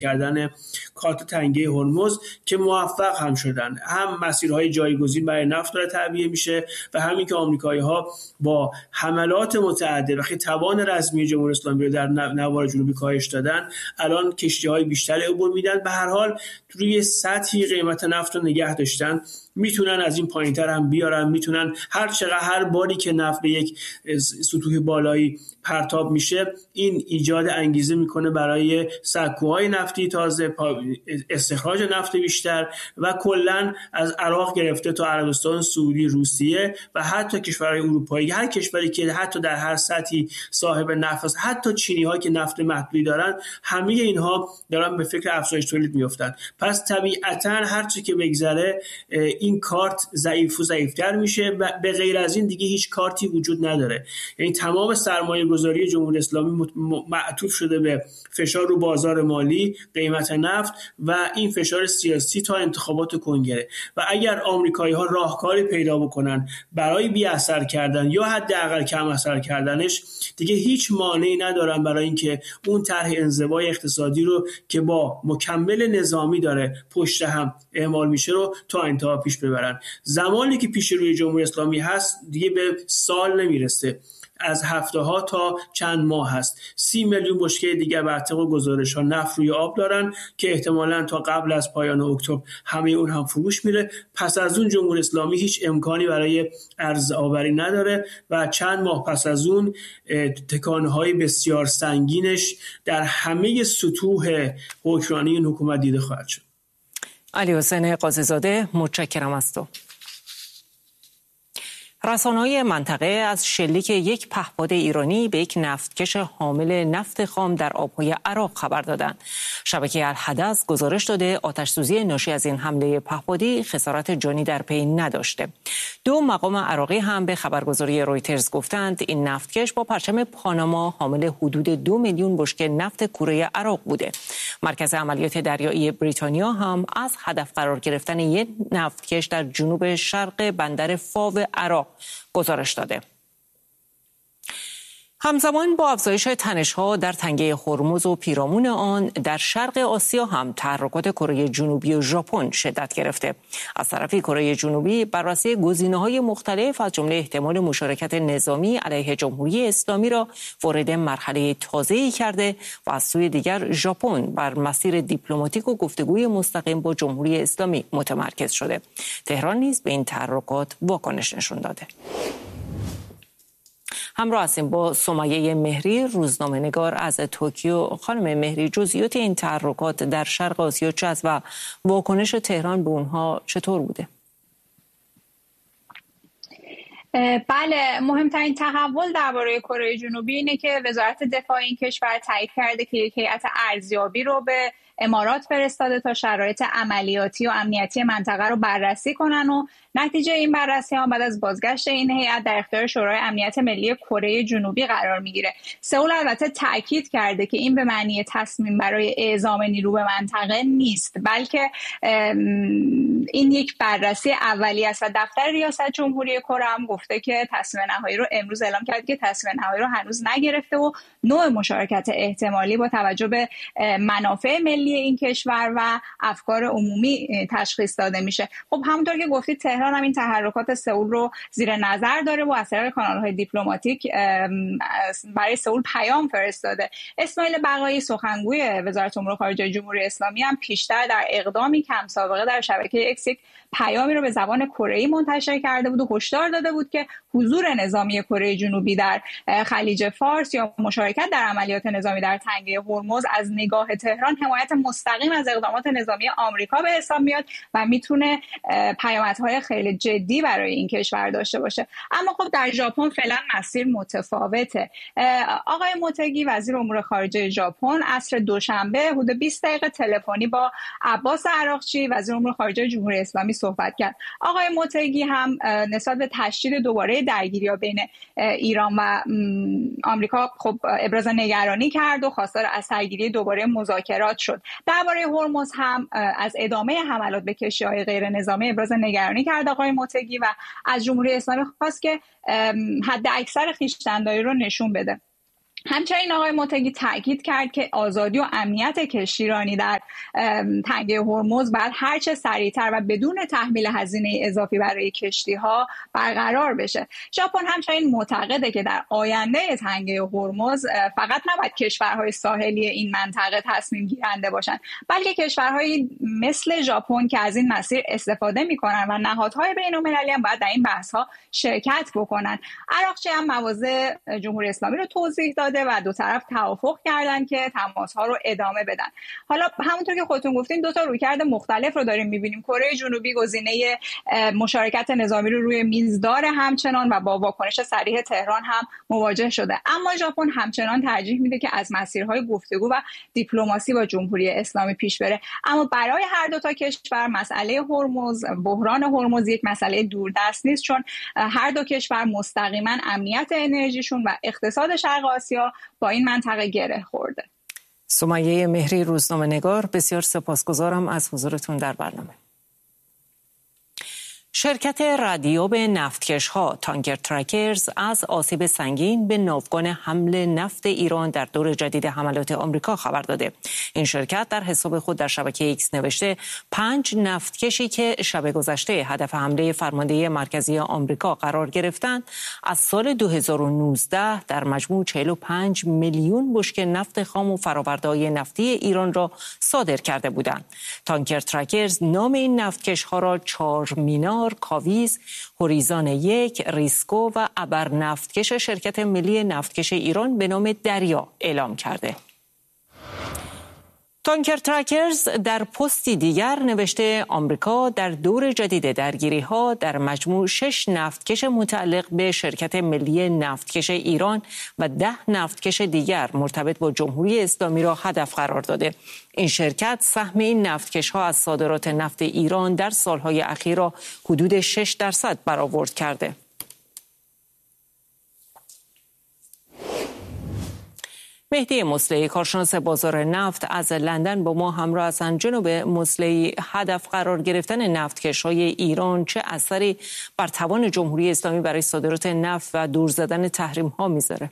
کردن کارت تنگه هرمز که موفق هم شدن. هم مسیرهای جایگزین برای نفت داره تعبیه میشه و همین که آمریکایی‌ها با حملات متعدد وقتی توان رزمی جمهوری اسلامی رو در نوار جنوبی کاهش دادن، الان کشتی‌های بیشتری عبور میدن. به هر حال روی سطحی قیمت نفت رو نگه داشتن، میتونن از این پایینتر هم بیارن، میتونن هر باری که نفت به یک سطوح بالایی پرتاب میشه این ایجاد انگیزه میکنه برای سکوهای نفتی تازه، استخراج نفت بیشتر و کلا از عراق گرفته تا عربستان سعودی، روسیه و حتی کشورهای اروپایی، هر کشوری که حتی در هر سطحی صاحب نفت است، حتی چینی‌ها که نفت محدودی دارن، همه اینها دارن به فکر افزایش تولید میافتن. پس طبیعتاً هر چی که بگذره این کارت ضعیف و ضعیف‌تر میشه و به غیر از این دیگه هیچ کارتی وجود نداره. یعنی تمام سرمایه گذاری جمهوری اسلامی معطوف شده به فشار رو بازار مالی، قیمت نفت و این فشار سیاسی تا انتخابات کنگره. و اگر آمریکایی‌ها راهکاری پیدا بکنن برای بی اثر کردن یا حداقل کم اثر کردنش، دیگه هیچ مانعی ندارن برای اینکه اون طرح انزوای اقتصادی رو که با مکمل نظامی داره پشت هم اعمال میشه رو تا انتها پیش ببرن. زمانی که پیش روی جمهوری اسلامی هست دیگه به سال نمیرسه، از هفته‌ها تا چند ماه هست. 30 میلیون بشکه دیگه بر طبق گزارش‌ها نفت روی آب دارن که احتمالاً تا قبل از پایان اکتبر همه اون هم فروش میره. پس از اون جمهوری اسلامی هیچ امکانی برای ارز آوری نداره و چند ماه پس از اون تکانه‌های بسیار سنگینش در همه سطوح حکمرانی این حکومت دیده خواهد شد. علی حسین قاضی‌زاده، متشکرم از تو. رسانه‌های منطقه از شلیک یک پهپاد ایرانی به یک نفتکش حامل نفت خام در آبهای عراق خبر دادند. شبکه الحدث گزارش داده آتش‌سوزی ناشی از این حمله پهپادی خسارت جانی در پی نداشته. 2 مقام عراقی هم به خبرگزاری رویترز گفتند این نفتکش با پرچم پاناما حامل حدود 2 میلیون بشکه نفت کره عراق بوده. مرکز عملیات دریایی بریتانیا هم از هدف قرار گرفتن یک نفتکش در جنوب شرق بندر فاو عراق گزارش داده. همزمان با افزایش تنش‌ها در تنگه هرمز و پیرامون آن، در شرق آسیا هم تحرکات کره جنوبی و ژاپن شدت گرفته. از طرفی کره جنوبی بررسی گزینه‌های مختلف از جمله احتمال مشارکت نظامی علیه جمهوری اسلامی را وارد مرحله تازه‌ای کرده و از سوی دیگر ژاپن بر مسیر دیپلماتیک و گفتگوی مستقیم با جمهوری اسلامی متمرکز شده. تهران نیز به این تحرکات واکنش نشان داده. همراه هستیم با سمیه مهری، روزنامه‌نگار از توکیو. خانم مهری، جزئیات این تحرکات در شرق آسیا چه است و واکنش تهران به اونها چطور بوده؟ بله، مهمترین تحول درباره کره جنوبی اینه که وزارت دفاع این کشور تایید کرده که یک هیئت ارزیابی رو به امارات فرستاده تا شرایط عملیاتی و امنیتی منطقه رو بررسی کنن و نتیجه این بررسی ها بعد از بازگشت این هیئت در اختیار شورای امنیت ملی کره جنوبی قرار میگیره. سئول البته تاکید کرده که این به معنی تصمیم برای اعزام نیرو به منطقه نیست، بلکه این یک بررسی اولیه است و دفتر ریاست جمهوری کره هم گفته که تصمیم نهایی رو امروز اعلام کرد که تصمیم نهایی رو هنوز نگرفته و نوع مشارکت احتمالی با توجه به منافع ملی این کشور و افکار عمومی تشخیص داده میشه. خب همونطور که گفتید تهران هم این تحرکات سئول رو زیر نظر داره و از طریق کانال‌های دیپلماتیک برای سئول پیام فرستاده. اسماعیل بقایی سخنگوی وزارت امور خارجه جمهوری اسلامی هم پیشتر در اقدامی کم سابقه در شبکه ایکس یک پیامی رو به زبان کره‌ای منتشر کرده بود و هشدار داده بود که حضور نظامی کره جنوبی در خلیج فارس یا مشارکت در عملیات نظامی در تنگه هرمز از نگاه تهران حمایت مستقیم از اقدامات نظامی آمریکا به حساب میاد و میتونه پیامدهای خیلی جدی برای این کشور داشته باشه. اما خب در ژاپن فعلا مسیر متفاوته. آقای موتگی وزیر امور خارجه ژاپن عصر دوشنبه حدود 20 دقیقه تلفنی با عباس عراقچی وزیر امور خارجه جمهوری اسلامی صحبت کرد. آقای موتگی هم نسبت به تشدید دوباره درگیری‌ها بین ایران و آمریکا خب ابراز نگرانی کرد و خواستار از سرگیری دوباره مذاکرات شد. درباره هرمز هم از ادامه حملات به کشتی‌های غیر نظامی ابراز نگرانی کرد آقای موتگی و از جمهوری اسلامی خواست که حد اکثر خویشتنداری رو نشون بده. همچنین آقای متقی تاکید کرد که آزادی و امنیت کشتیرانی در تنگه هرمز باید هرچه سریعتر و بدون تحمیل هزینه اضافی برای کشتی‌ها برقرار بشه. ژاپن همچنین معتقده که در آینده تنگه هرمز فقط نباید کشورهای ساحلی این منطقه تصمیم گیرنده باشند، بلکه کشورهایی مثل ژاپن که از این مسیر استفاده می‌کنند و نهادهای بین‌المللی هم باید در این بحث‌ها شرکت بکنند. عراقچی هم مواضع جمهوری اسلامی رو توضیح داد و دو طرف توافق کردن که تماس‌ها رو ادامه بدن. حالا همونطور که خودتون گفتین دو تا رویکرد مختلف رو داریم می‌بینیم. کره جنوبی گزینه مشارکت نظامی رو روی میز داره همچنان و با واکنش صریح تهران هم مواجه شده، اما ژاپن همچنان ترجیح میده که از مسیرهای گفتگو و دیپلماسی با جمهوری اسلامی پیش بره. اما برای هر دو تا کشور مسئله هرمز، بحران هرمز یک مسئله دوردست نیست، چون هر دو کشور مستقیما امنیت انرژیشون و اقتصاد شرق آسیا با این منطقه گره خورده. سمیه مهری، روزنامه‌نگار، بسیار سپاسگزارم از حضورتون در برنامه. شرکت ردیاب نفتکش‌ها تانکر ترکرز از آسیب سنگین به ناوگان حمل نفت ایران در دور جدید حملات آمریکا خبر داده. این شرکت در حساب خود در شبکه ایکس نوشته 5 نفتکشی که شب گذشته هدف حمله فرماندهی مرکزی آمریکا قرار گرفتند از سال 2019 در مجموع 45 میلیون بشکه نفت خام و فرآورده‌های نفتی ایران را صادر کرده بودند. تانکر ترکرز نام این نفتکش‌ها را چارمینار، کاویز، هوریزان 1، ریسکو و ابر نفتکش شرکت ملی نفتکش ایران به نام دریا اعلام کرده. تانکر ترکرز در پستی دیگر نوشته آمریکا در دور جدید درگیری‌ها در مجموع 6 نفتکش متعلق به شرکت ملی نفتکش ایران و 10 نفتکش دیگر مرتبط با جمهوری اسلامی را هدف قرار داده. این شرکت سهم این نفتکش‌ها از صادرات نفت ایران در سالهای اخیر را حدود 6% برآورد کرده. مهدی مصلحی، کارشناس بازار نفت از لندن با ما همراه هستند. جناب مصلحی، هدف قرار گرفتن نفتکش‌های ایران چه اثری بر توان جمهوری اسلامی برای صادرات نفت و دور زدن تحریم‌ها میذاره؟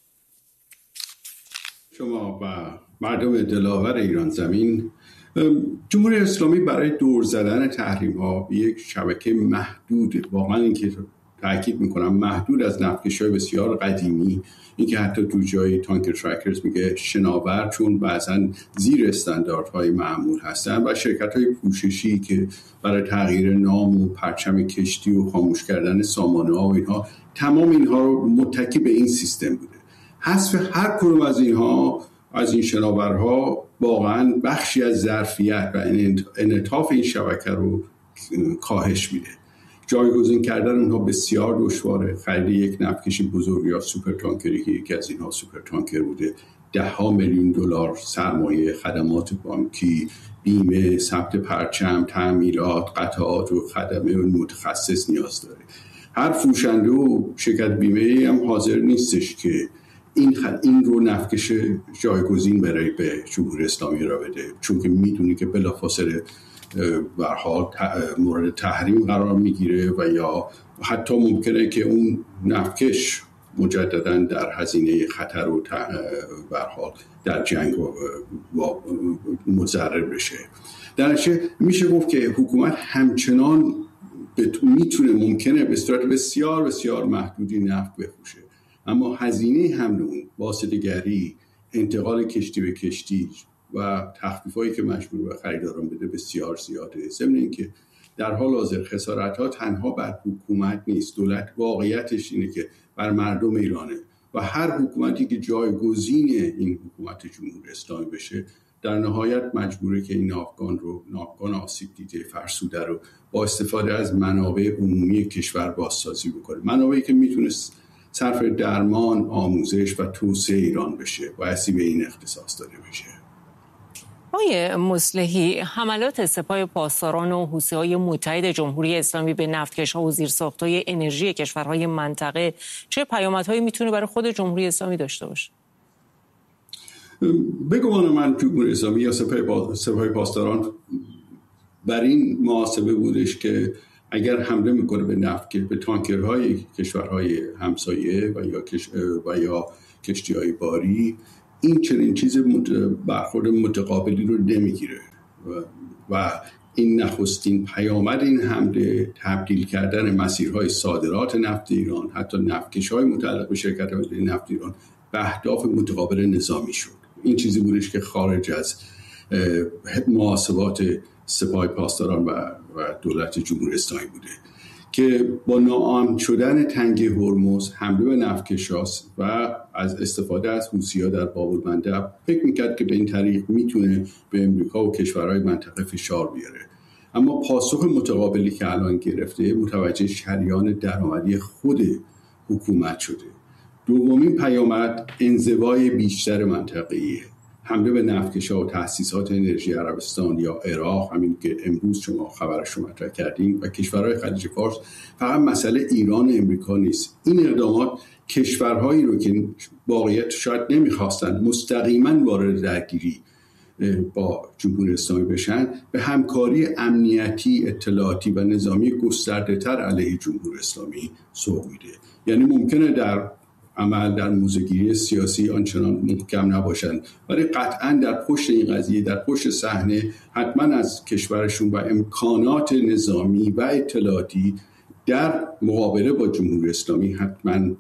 شما و مردم دلاور ایران زمین، جمهوری اسلامی برای دور زدن تحریم‌ها به یک شبکه محدود، واقعا اینکه تاکید میکنم محدود از نفتکش‌های بسیار قدیمی، اینکه حتی تو جای تانکر ترکرز میگه شناور، چون بعضا زیر استانداردهای معمول هستن، و شرکت‌های پوششی که برای تغییر نام و پرچم کشتی و خاموش کردن سامانه‌ها و اینها، تمام اینها رو متکی به این سیستم بوده. حذف هر کدوم از اینها، از این شناورها، واقعا بخشی از ظرفیت و انعطاف این شبکه رو کاهش میده. جایگزین کردن اونها بسیار دشواره. خرید یک نفتکش بزرگ یا سوپر تانکری که یکی از اینها سوپر تانکر بوده، $10 میلیون سرمایه، خدمات بانکی، بیمه، ثبت پرچم، تعمیرات، قطعات و خدمه متخصص نیاز داره. هر فروشنده و شرکت بیمه هم حاضر نیستش که این رو نفتکش جایگزین برای به جمهوری اسلامی را بده، چون که میدونی که بلافاصله به هر حال مورد تحریم قرار میگیره و یا حتی ممکنه که اون نفتکش مجددا در هزینه خطر و به هر حال در جنگ مضرر بشه. در نتیجه میشه گفت که حکومت همچنان ممکنه به صورت بسیار بسیار محدودی نفت بفروشه، اما هزینه حمل اون، واسطه‌گری، انتقال کشتی به کشتی و تخفیفایی که مجبور به خریداران بده بسیار زیاده. ضمن اینکه در حال حاضر خسارت‌ها تنها بر حکومت نیست، دولت واقعیتش اینه که بر مردم ایرانه و هر حکومتی که جایگزین این حکومت جمهوری اسلامی بشه در نهایت مجبوره که این ناوگان آسیب دیده فرسوده رو با استفاده از منابع عمومی کشور بازسازی بکنه، منابعی که میتونست صرف درمان، آموزش و توسعه ایران بشه، بایستی به این اختصاص داده بشه. آقای مصلحی، حملات سپاه پاسداران و حوثی‌های متحد جمهوری اسلامی به نفتکش‌ها و زیرساخت‌های انرژی کشورهای منطقه چه پیامدهایی میتونه برای خود جمهوری اسلامی داشته باشه؟ بگمان من جمهوری اسلامی یا سپاه پاسداران بر این محاسبه بودش که اگر حمله میکنه به نفت، به تانکرهای کشورهای همسایه و یا کشتی‌های باری این چنین چیز برخورد متقابلی رو نمیگیره و این نخستین پیامد این حمله تبدیل کردن مسیرهای صادرات نفت ایران، حتی نفتکش‌های متعلق به شرکت ملی نفت ایران به اهداف متقابل نظامی شد. این چیزی بودش که خارج از محاسبات سپاه پاسداران و دولت جمهوری اسلامی بوده که با ناامن شدن تنگه هرمز حمله به نفتکشاست و از استفاده از حوثی‌ها در باب المندب فکر میکرد که به این طریق میتونه به امریکا و کشورهای منطقه فشار بیاره. اما پاسخ متقابلی که الان گرفته متوجه شریان درآمدی خود حکومت شده. دومین پیامد انزوای بیشتر منطقه‌ایه. حمله به نفتکش‌ها و تأسیسات انرژی عربستان یا عراق، همین که امروز شما خبرش رو مطرح کردیم، و کشورهای خلیج فارس فقط مسئله ایران و امریکا نیست. این اقدامات کشورهایی رو که واقعیت شاید نمیخواستن مستقیما وارد درگیری با جمهوری اسلامی بشن، به همکاری امنیتی، اطلاعاتی و نظامی گسترده‌تر علیه جمهوری اسلامی سوق میده. یعنی ممکنه در عمل در موضع‌گیری سیاسی آنچنان محکم نباشن، ولی قطعاً در پشت این قضیه، در پشت صحنه حتما از کشورشون و امکانات نظامی و اطلاعاتی در مقابله با جمهوری اسلامی حتما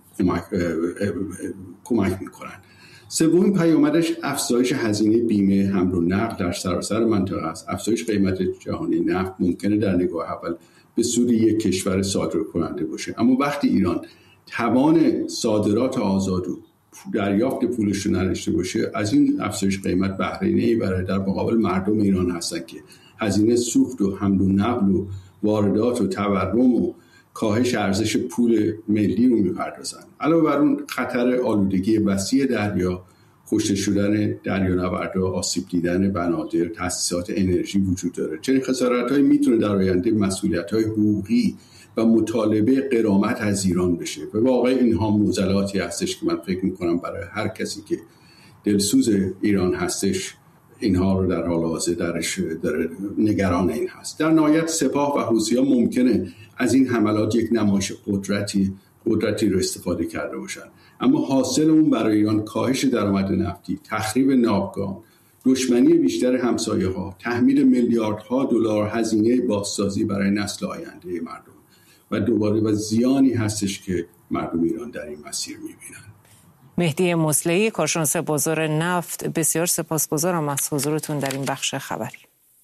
کمک میکنن. سومین پیامدش افزایش هزینه بیمه حمل و نقل در سراسر منطقه است. افزایش قیمت جهانی نفت ممکنه در نگاه اول به سود یک کشور صادرکننده باشه، اما وقتی ایران توان صادرات آزاد و دریافت پولش رو نداشته باشه، از این افزایش قیمت بهره نمیبره. در مقابل مردم ایران هستن که هزینه سوخت و حمل و نقل و واردات و تورم و کاهش ارزش پول ملی رو میپردازن. علاوه بر اون خطر آلودگی وسیع دریا، کشته شدن دریانوردها، آسیب دیدن بنادر، تأسیسات انرژی وجود داره. چنین خسارت‌هایی میتونه در آینده مسئولیت‌های حقوقی و مطالبه غرامت از ایران بشه. و واقعا اینها معضلاتی هستش که من فکر میکنم برای هر کسی که دلسوز ایران هستش اینها رو در حال حاضر در نگران این هست. در نهایت سپاه و حوثی‌ها ممکنه از این حملات یک نمایش قدرتی رو استفاده کرده باشن، اما حاصل اون برای ایران کاهش درآمد نفتی، تخریب ناوگان، دشمنی بیشتر همسایه‌ها، تحمیل میلیاردها دلار هزینه بازسازی برای نسل آینده مردم و دوباره و زیانی هستش که مردم ایران در این مسیر می‌بینن. مهدی مصلحی، کارشناس بازار نفت، بسیار سپاسگزارم از حضورتون در این بخش خبری.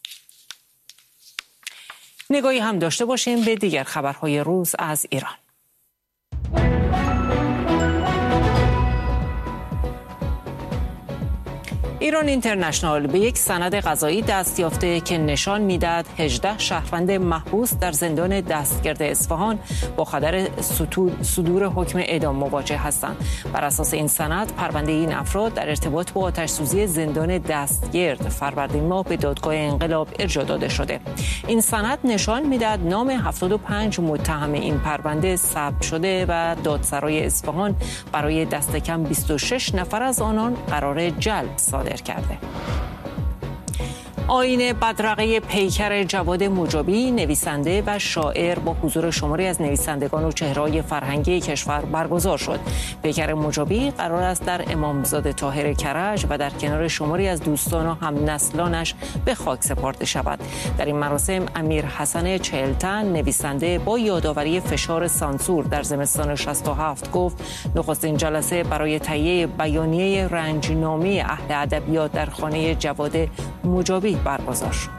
نگاهی هم داشته باشیم به دیگر خبرهای روز از ایران. ایران اینترنشنال به یک سند قضایی دست یافته که نشان میدهد 18 شهروند محبوس در زندان دستگرد اصفهان با خطر صدور حکم اعدام مواجه هستند. بر اساس این سند پرونده این افراد در ارتباط با آتش‌سوزی زندان دستگرد فروردین ماه به دادگاه انقلاب ارجاع داده شده. این سند نشان میدهد نام 75 متهم این پرونده ثبت شده و دادسرای اصفهان برای دست کم 26 نفر از آنان قرار جلب صادر کرده. آیین بدرقه پیکر جواد مجابی، نویسنده و شاعر، با حضور شماری از نویسندگان و چهره‌های فرهنگی کشور برگزار شد. پیکر مجابی قرار است در امامزاده طاهر کرج و در کنار شماری از دوستان و همنسلانش به خاک سپرده شود. در این مراسم امیر حسن چهلتن، نویسنده، با یادآوری فشار سانسور در زمستان 67 گفت نخستین جلسه برای تهیه بیانیه رنجنامه اهل ادبیات در خانه جواد مجابی برگزار شد.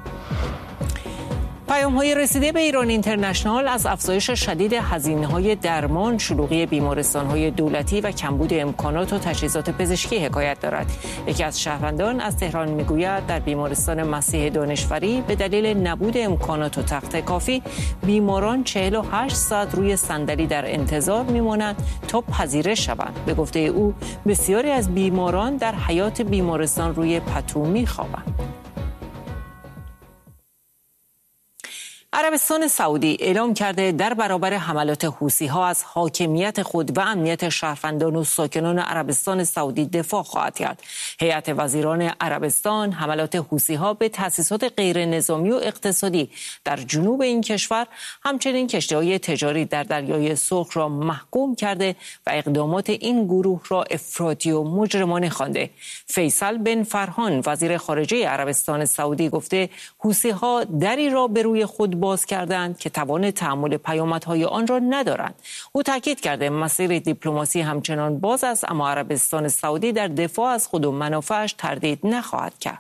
پیام‌های رسیده به ایران اینترنشنال از افزایش شدید هزینه‌های درمان، شلوغی بیمارستان‌های دولتی و کمبود امکانات و تجهیزات پزشکی حکایت دارد. یکی از شهروندان از تهران می‌گوید در بیمارستان مسیح دانشوری به دلیل نبود امکانات و تخت کافی بیماران 48 ساعت روی صندلی در انتظار می‌مانند تا پذیرش شوند. به گفته او بسیاری از بیماران در حیاط بیمارستان روی پتو می‌خوابند. عربستان سعودی اعلام کرده در برابر حملات حوثی‌ها از حاکمیت خود و امنیت شهروندان و ساکنان عربستان سعودی دفاع خواهد کرد. هیئت وزیران عربستان حملات حوثی‌ها به تأسیسات غیر نظامی و اقتصادی در جنوب این کشور، همچنین کشتی‌های تجاری در دریای سرخ را محکوم کرده و اقدامات این گروه را افراطی و مجرمانه خوانده. فیصل بن فرحان وزیر خارجه عربستان سعودی گفته حوثی‌ها دری را به روی خود باز کردند که توان تحمل پیامدهای آن را ندارند. او تاکید کرده مسیر دیپلماسی همچنان باز است، اما عربستان سعودی در دفاع از خود و منافعش تردید نخواهد کرد.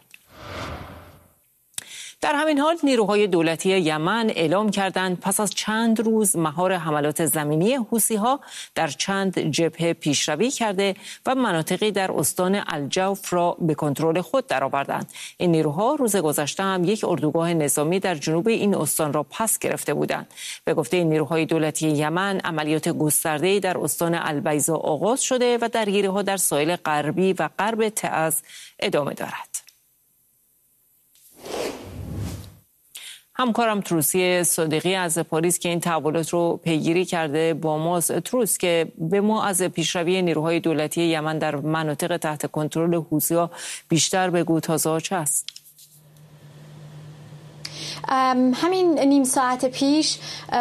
در همین حال نیروهای دولتی یمن اعلام کردند پس از چند روز مهار حملات زمینی حوثی‌ها در چند جبهه پیشروی کرده و مناطقی در استان الجوف را به کنترل خود درآوردند. این نیروها روز گذشته هم یک اردوگاه نظامی در جنوب این استان را پس گرفته بودند. به گفته نیروهای دولتی یمن، عملیات گسترده‌ای در استان البیضا آغاز شده و درگیری‌ها در ساحل غربی و غرب تعز ادامه دارد. همکارم تروسی صادقی از پاریس که این تحولات رو پیگیری کرده با ماست. تروس، که به ما از پیشروی نیروهای دولتی یمن در مناطق تحت کنترل حوثی‌ها بیشتر بگو تا چه است؟ همین نیم ساعت پیش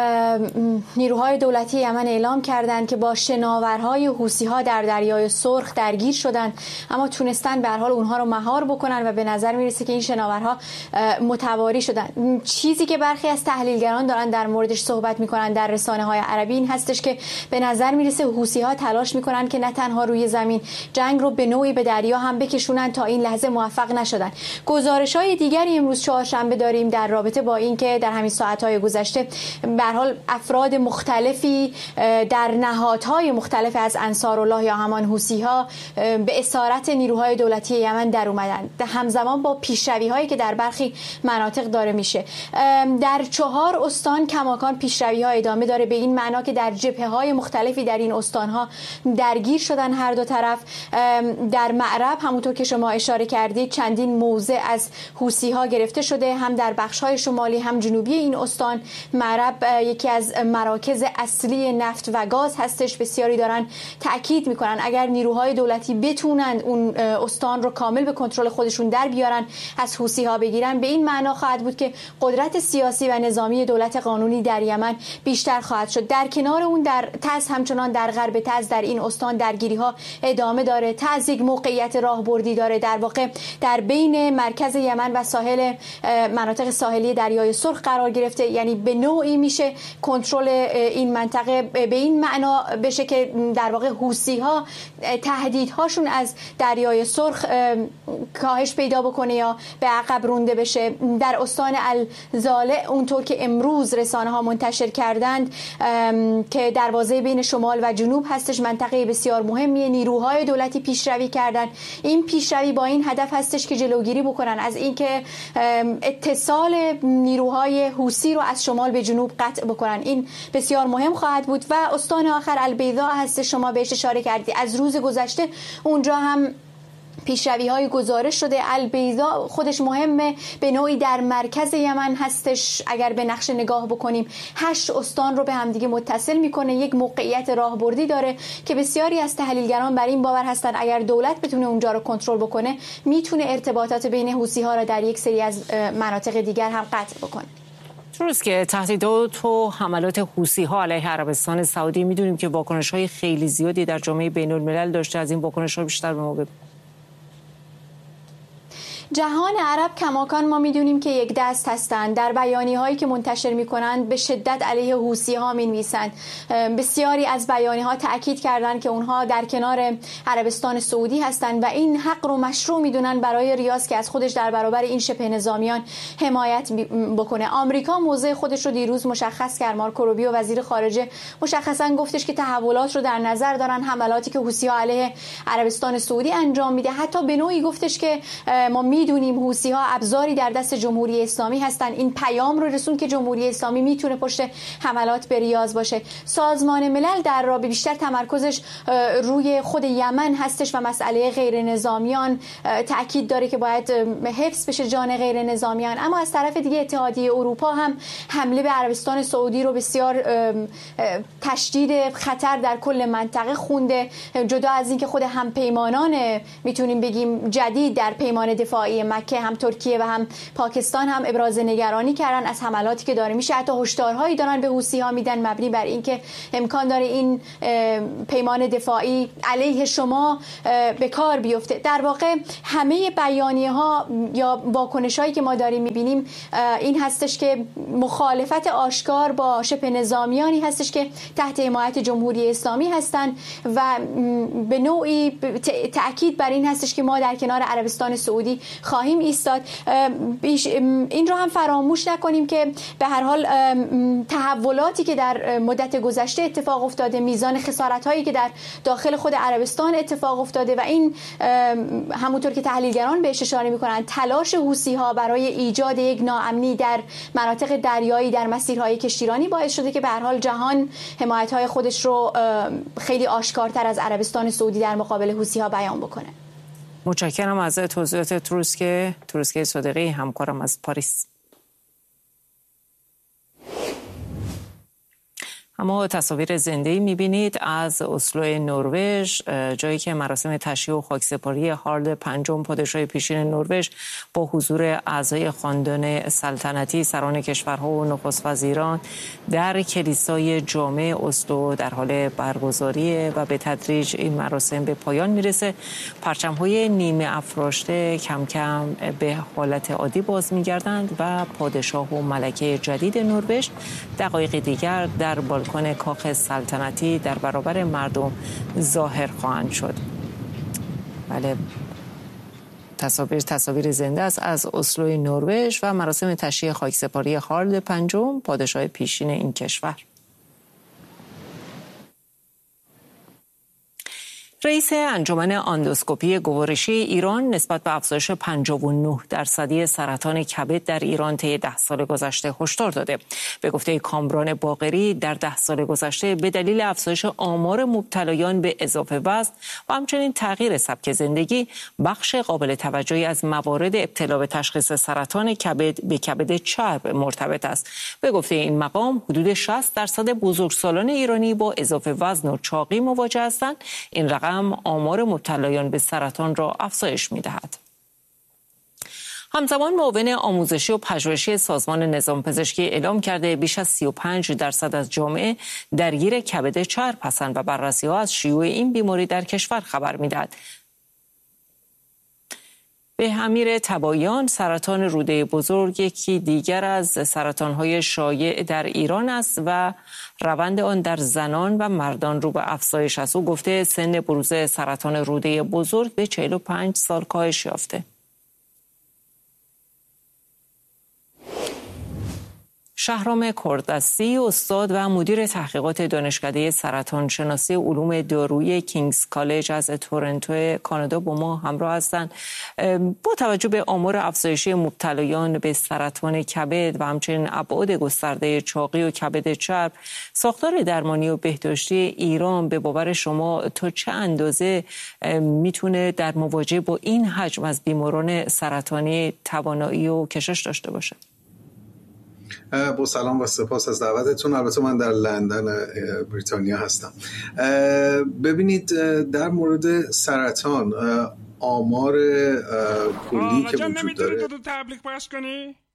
نیروهای دولتی یمن اعلام کردند که با شناورهای حوثی‌ها در دریای سرخ درگیر شدند، اما تونستن به هر حال اونها رو مهار بکنن و به نظر میرسه که این شناورها متواری شدن. چیزی که برخی از تحلیلگران دارن در موردش صحبت میکنن در رسانه‌های عربی این هستش که به نظر میرسه حوثی‌ها تلاش میکنن که نه تنها روی زمین جنگ رو به نوعی به دریا هم بکشونن، تا این لحظه موفق نشدن. گزارش‌های دیگری امروز چهارشنبه داریم در رابطه با اینکه در همین ساعت‌های گذشته به هر حال افراد مختلفی در نهادهای مختلف از انصارالله یا همان حوثی‌ها به اسارت نیروهای دولتی یمن در اومدن، همزمان با پیشروی‌هایی که در برخی مناطق داره میشه. در 4 استان کماکان پیشروی‌ها ادامه داره، به این معنا که در جبهه‌های مختلفی در این استان‌ها درگیر شدن هر دو طرف. در معرب همونطور که شما اشاره کردید چندین موضع از حوثی‌ها گرفته شده، هم در بخش‌های شمالی هم جنوبی این استان. معرب یکی از مراکز اصلی نفت و گاز هستش. بسیاری دارن تأکید میکنن اگر نیروهای دولتی بتونن اون استان رو کامل به کنترل خودشون در بیارن، از حوثی‌ها بگیرن، به این معنا خواهد بود که قدرت سیاسی و نظامی دولت قانونی در یمن بیشتر خواهد شد. در کنار اون در تعز، همچنان در غرب تعز در این استان درگیری‌ها ادامه داره. تعز یک موقعیت راهبردی داره، در واقع در بین مرکز یمن و ساحل مناطق ساحلی دریای سرخ قرار گرفته، یعنی به نوعی میشه کنترل این منطقه به این معنا بشه که در واقع حوثی‌ها تهدیدهاشون از دریای سرخ کاهش پیدا بکنه یا به عقب رونده بشه. در استان الزالع اونطور که امروز رسانه‌ها منتشر کردند که دروازه بین شمال و جنوب هستش، منطقه بسیار مهمیه، نیروهای دولتی پیشروی کردن. این پیشروی با این هدف هستش که جلوگیری بکنن از اینکه اتصال نیروهای حوثی رو از شمال به جنوب قطع بکنن. این بسیار مهم خواهد بود. و استان آخر البیضا هست، شما بهش اشاره کردید. از روز گذشته اونجا هم پیشروی‌های گزارش شده. البیضا خودش مهمه، به نوعی در مرکز یمن هستش. اگر به نقشه نگاه بکنیم 8 استان رو به همدیگه متصل میکنه، یک موقعیت راهبردی داره که بسیاری از تحلیلگران بر این باور هستن اگر دولت بتونه اونجا رو کنترل بکنه میتونه ارتباطات بین حوثی‌ها را در یک سری از مناطق دیگر هم قطع بکنه. روز که تهدیدات و حملات حوثی‌ها علیه عربستان سعودی میدونیم که واکنش‌های خیلی زیادی در جامعه بین‌الملل داشته، از این واکنش‌ها بیشتر به ما بگو. جهان عرب کماکان ما میدونیم که یک دست هستند. در بیانیه‌هایی که منتشر می‌کنند به شدت علیه حوثی‌ها می‌نویسند. بسیاری از بیانیه‌ها تأکید کردند که اونها در کنار عربستان سعودی هستند و این حق رو مشروع می‌دونن برای ریاض که از خودش در برابر این شبه نظامیان حمایت بکنه. آمریکا موضع خودش رو دیروز مشخص کرد. مارکو روبیو وزیر خارجه مشخصاً گفتش که تحولات رو در نظر دارن، حملاتی که حوثی‌ها علیه عربستان سعودی انجام میده. حتی به نوعی گفتش که ما میدونیم حوثی‌ها ابزاری در دست جمهوری اسلامی هستن. این پیام رو رسون که جمهوری اسلامی میتونه پشت حملات به ریاض باشه. سازمان ملل در رابطه بیشتر تمرکزش روی خود یمن هستش و مسئله غیر نظامیان تاکید داره که باید حفظ بشه جان غیر نظامیان. اما از طرف دیگه اتحادیه اروپا هم حمله به عربستان سعودی رو بسیار تشدید خطر در کل منطقه خونده. جدا از اینکه خود همپیمانان میتونیم بگیم جدید در پیمان دفاعی مکه، هم ترکیه و هم پاکستان هم ابراز نگرانی کردن از حملاتی که داره میشه. حتی هشدارهایی دارن به حوثی‌ها میدن مبنی بر اینکه امکان داره این پیمان دفاعی علیه شما به کار بیفته. در واقع همه بیانیه‌ها یا واکنش‌هایی که ما داریم میبینیم این هستش که مخالفت آشکار با شبه نظامیانی هستش که تحت حمایت جمهوری اسلامی هستند و به نوعی تأکید بر این هستش که ما در کنار عربستان سعودی خواهیم ایستاد. این رو هم فراموش نکنیم که به هر حال تحولاتی که در مدت گذشته اتفاق افتاده، میزان خسارت‌هایی که در داخل خود عربستان اتفاق افتاده و این همونطور که تحلیلگران بهش اشاره می‌کنند تلاش حوثی‌ها برای ایجاد یک ناامنی در مناطق دریایی در مسیرهای کشتیرانی باعث شده که به هر حال جهان حمایت‌های خودش رو خیلی آشکارتر از عربستان سعودی در مقابل حوثی‌ها بیان بکنه. متشکرم از توضیحات تروسکه صادقی همکارم از پاریس. اما تصاویر زنده‌ای می‌بینید از اسلو نروژ، جایی که مراسم تشییع و خاکسپاری هارالد پنجم پادشاه پیشین نروژ با حضور اعضای خاندان سلطنتی، سران کشورها و نخست وزیران در کلیسای جامع اسلو در حال برگزاری و به تدریج این مراسم به پایان میرسه. پرچم‌های نیمه افراشته کم کم به حالت عادی باز می‌گردند و پادشاه و ملکه جدید نروژ دقایق دیگر در بالکن کاخ سلطنتی در برابر مردم ظاهر خواهند شد. بله، تصاویر زنده است از اسلو نروژ و مراسم تشییع خاکسپاری هارالد پنجم پادشاه پیشین این کشور. رئیس انجمن اندوسکوپی گوارشی ایران نسبت به افزایش 59% سرطان کبد در ایران طی 10 سال گذشته هشدار داده. به گفته کامران باقری در 10 سال گذشته به دلیل افزایش آمار مبتلایان به اضافه وزن و همچنین تغییر سبک زندگی، بخش قابل توجهی از موارد ابتلا به تشخیص سرطان کبد به کبد چرب مرتبط است. به گفته این مقام حدود 60% بزرگسالان ایرانی با اضافه وزن و چاقی مواجه هستند. این رقم آمار مبتلایان به سرطان را افزایش می‌دهد. همزمان معاون آموزشی و پژوهشی سازمان نظام پزشکی اعلام کرده بیش از 35% از جامعه درگیر کبد چرب هستند و بررسی‌ها از شیوع این بیماری در کشور خبر می‌دهد. به امیر تباییان، سرطان روده بزرگ یکی دیگر از سرطان‌های شایع در ایران است و روند آن در زنان و مردان رو به افزایش است. او گفته سن بروز سرطان روده بزرگ به 45 سال کاهش یافته. شهرام کردستی، استاد و مدیر تحقیقات دانشکده سرطان شناسی علوم دارویی کینگز کالج از تورنتو کانادا با ما همراه هستند. با توجه به آمار افزایشی مبتلایان به سرطان کبد و همچنین ابعاد گسترده چاقی و کبد چرب، ساختار درمانی و بهداشتی ایران به باور شما تا چه اندازه میتونه در مواجهه با این حجم از بیماران سرطانی توانایی و کشش داشته باشه؟ با سلام و سپاس از دعوتتون. البته من در لندن بریتانیا هستم. ببینید، در مورد سرطان آمار کلی که وجود داره. تو تبلیغ پخش کنی؟